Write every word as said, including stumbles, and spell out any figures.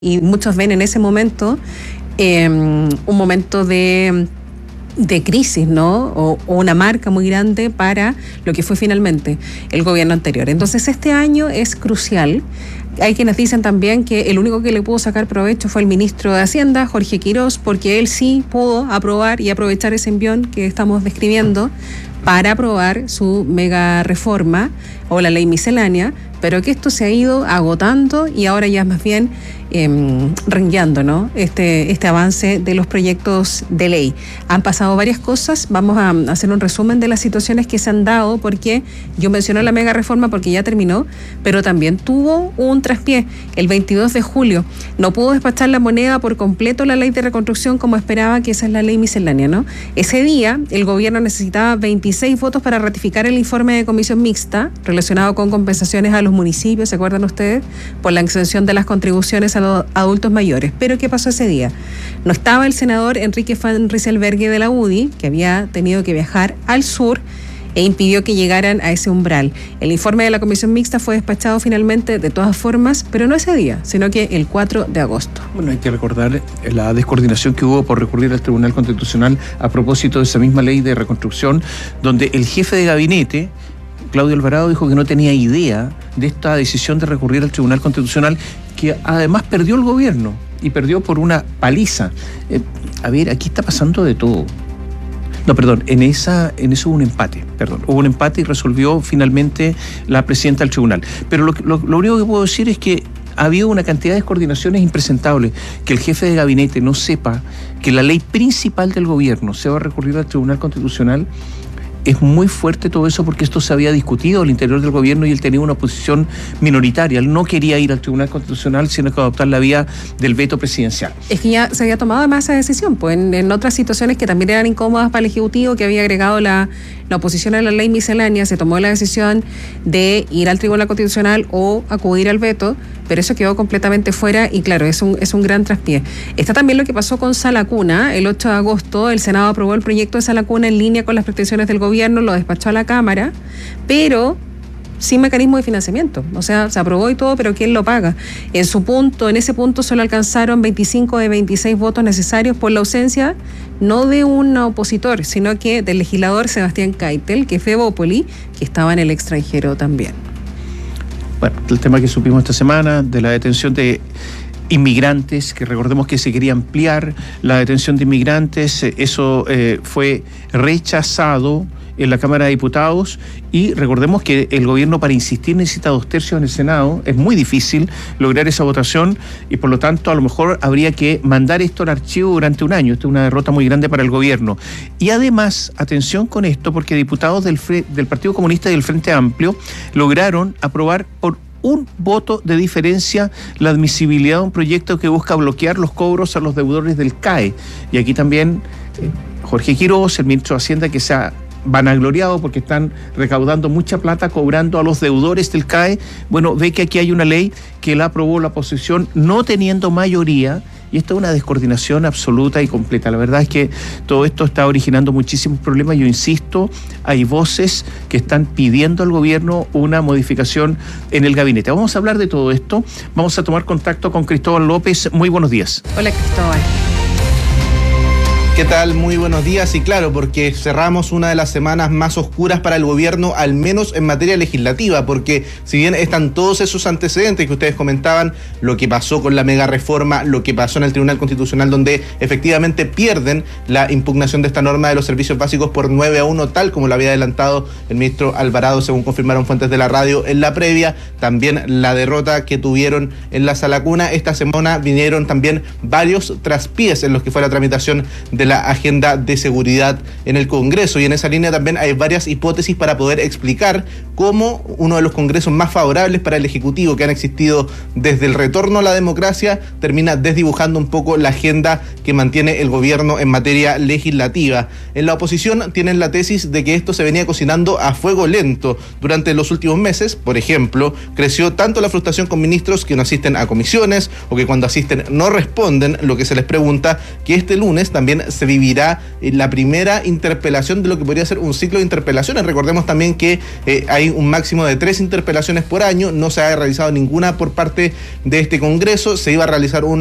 y muchos ven en ese momento eh, un momento de, de crisis, ¿no? O, o una marca muy grande para lo que fue finalmente el gobierno anterior. Entonces este año es crucial. Hay quienes dicen también que el único que le pudo sacar provecho fue el ministro de Hacienda, Jorge Quirós, porque él sí pudo aprobar y aprovechar ese envión que estamos describiendo para aprobar su mega reforma o la ley miscelánea, pero que esto se ha ido agotando y ahora ya es más bien eh, rengueando, ¿no? Este, este avance de los proyectos de ley. Han pasado varias cosas, vamos a hacer un resumen de las situaciones que se han dado, porque yo mencioné la mega reforma porque ya terminó, pero también tuvo un traspié. El veintidós de julio no pudo despachar la moneda por completo la ley de reconstrucción como esperaba, que esa es la ley miscelánea, ¿no? Ese día el gobierno necesitaba veintiséis votos para ratificar el informe de comisión mixta relacionado con compensaciones a los municipios, ¿se acuerdan ustedes? Por la exención de las contribuciones a los adultos mayores. Pero ¿qué pasó ese día? No estaba el senador Enrique Van Rysselberghe de la U D I, que había tenido que viajar al sur e impidió que llegaran a ese umbral. El informe de la comisión mixta fue despachado finalmente de todas formas, pero no ese día, sino que el cuatro de agosto. Bueno, hay que recordar la descoordinación que hubo por recurrir al Tribunal Constitucional a propósito de esa misma ley de reconstrucción, donde el jefe de gabinete, Claudio Alvarado, dijo que no tenía idea de esta decisión de recurrir al Tribunal Constitucional, que además perdió el gobierno y perdió por una paliza. Eh, a ver, aquí está pasando de todo. No, perdón, en esa en eso hubo un empate, perdón, hubo un empate y resolvió finalmente la presidenta del tribunal. Pero lo, lo, lo único que puedo decir es que ha habido una cantidad de descoordinaciones impresentables, que el jefe de gabinete no sepa que la ley principal del gobierno se va a recurrir al Tribunal Constitucional. Es muy fuerte todo eso, porque esto se había discutido al interior del gobierno y él tenía una posición minoritaria. Él no quería ir al Tribunal Constitucional, sino que adoptar la vía del veto presidencial. Es que ya se había tomado además esa decisión, pues en, en otras situaciones que también eran incómodas para el Ejecutivo, que había agregado la, la oposición a la ley miscelánea, se tomó la decisión de ir al Tribunal Constitucional o acudir al veto, pero eso quedó completamente fuera y claro, es un, es un gran traspié. Está también lo que pasó con Sala Cuna. El ocho de agosto el Senado aprobó el proyecto de Sala Cuna en línea con las pretensiones del gobierno, lo despachó a la Cámara, pero sin mecanismo de financiamiento. O sea, se aprobó y todo, pero ¿quién lo paga? En su punto, en ese punto solo alcanzaron veinticinco de veintiséis votos necesarios por la ausencia, no de un opositor, sino que del legislador Sebastián Keitel, que fue Bópoli, que estaba en el extranjero también. Bueno, el tema que supimos esta semana de la detención de inmigrantes, que recordemos que se quería ampliar la detención de inmigrantes, eso eh, fue rechazado en la Cámara de Diputados, y recordemos que el gobierno, para insistir, necesita dos tercios en el Senado. Es muy difícil lograr esa votación y por lo tanto a lo mejor habría que mandar esto al archivo durante un año. Esto es una derrota muy grande para el gobierno. Y además, atención con esto, porque diputados del, del Partido Comunista y del Frente Amplio lograron aprobar por un voto de diferencia la admisibilidad de un proyecto que busca bloquear los cobros a los deudores del C A E. Y aquí también eh, Jorge Quirós, el ministro de Hacienda, que se ha vanagloriado porque están recaudando mucha plata cobrando a los deudores del C A E, bueno, ve que aquí hay una ley que la aprobó la oposición no teniendo mayoría, y esto es una descoordinación absoluta y completa. La verdad es que todo esto está originando muchísimos problemas. Yo insisto, hay voces que están pidiendo al gobierno una modificación en el gabinete. Vamos a hablar de todo esto, vamos a tomar contacto con Cristóbal López. Muy buenos días. Hola, Cristóbal. ¿Qué tal? Muy buenos días. Y claro, porque cerramos una de las semanas más oscuras para el gobierno, al menos en materia legislativa, porque si bien están todos esos antecedentes que ustedes comentaban, lo que pasó con la mega reforma, lo que pasó en el Tribunal Constitucional, donde efectivamente pierden la impugnación de esta norma de los servicios básicos por nueve a uno, tal como lo había adelantado el ministro Alvarado, según confirmaron fuentes de la radio en la previa, también la derrota que tuvieron en la Sala Cuna. Esta semana vinieron también varios traspiés en los que fue la tramitación de la agenda de seguridad en el Congreso, y en esa línea también hay varias hipótesis para poder explicar cómo uno de los congresos más favorables para el Ejecutivo que han existido desde el retorno a la democracia termina desdibujando un poco la agenda que mantiene el gobierno en materia legislativa. En la oposición tienen la tesis de que esto se venía cocinando a fuego lento durante los últimos meses. Por ejemplo, creció tanto la frustración con ministros que no asisten a comisiones o que cuando asisten no responden lo que se les pregunta, que este lunes también se vivirá la primera interpelación de lo que podría ser un ciclo de interpelaciones. Recordemos también que eh, hay hay un máximo de tres interpelaciones por año, no se ha realizado ninguna por parte de este Congreso, se iba a realizar un